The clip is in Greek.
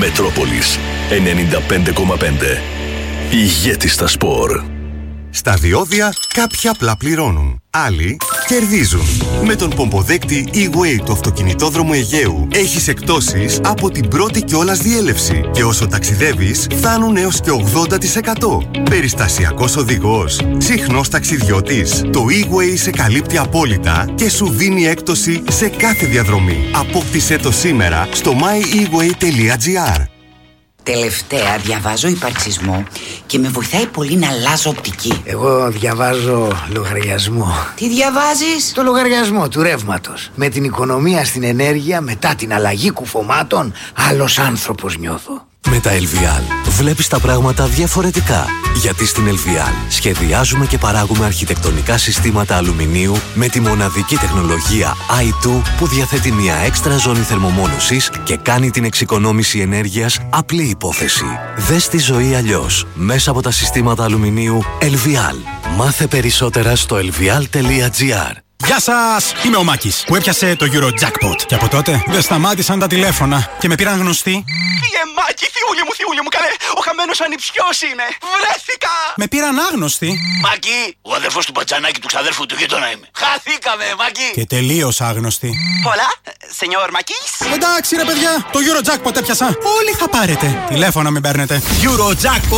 Μετρόπολης 95,5. Ηγέτης στα σπορ. Στα διόδια κάποιοι απλά πληρώνουν, άλλοι κερδίζουν. Με τον πομποδέκτη E-Way του αυτοκινητόδρομου Αιγαίου έχεις εκπτώσεις από την πρώτη κιόλας διέλευση και όσο ταξιδεύεις φτάνουν έως και 80%. Περιστασιακός οδηγός, συχνός ταξιδιώτης. Το E-Way σε καλύπτει απόλυτα και σου δίνει έκπτωση σε κάθε διαδρομή. Απόκτησέ το σήμερα στο myeWay.gr. Τελευταία διαβάζω υπαρξισμό και με βοηθάει πολύ να αλλάζω οπτική. Εγώ διαβάζω λογαριασμό. Τι διαβάζεις? Το λογαριασμό του ρεύματος. Με την οικονομία στην ενέργεια, μετά την αλλαγή κουφωμάτων, άλλος άνθρωπος νιώθω. Με τα LVL βλέπεις τα πράγματα διαφορετικά. Γιατί στην LVL σχεδιάζουμε και παράγουμε αρχιτεκτονικά συστήματα αλουμινίου με τη μοναδική τεχνολογία i2 που διαθέτει μια έξτρα ζώνη θερμομόνωσης και κάνει την εξοικονόμηση ενέργειας απλή υπόθεση. Δες τη ζωή αλλιώς μέσα από τα συστήματα αλουμινίου LVL. Μάθε περισσότερα στο lvl.gr. Γεια σας! Είμαι ο Μάκης που έπιασε το Eurojackpot. Και από τότε δεν σταμάτησαν τα τηλέφωνα και με πήραν γνωστοί. Μάκη, θειούλη μου, καλέ! Ο χαμένος ανιψιός είμαι! Βρέθηκα! Με πήραν άγνωστοι. Μάκη, ο αδερφός του Πατζανάκη του ξαδέρφου του γείτονα είμαι. Χαθήκαμε, Μάκη! Και τελείως άγνωστοι. Hola, señor Μάκης. Εντάξει ρε παιδιά, το Eurojackpot έπιασα. Όλοι θα πάρετε. Τηλέφωνα μην παίρνετε. Eurojackpot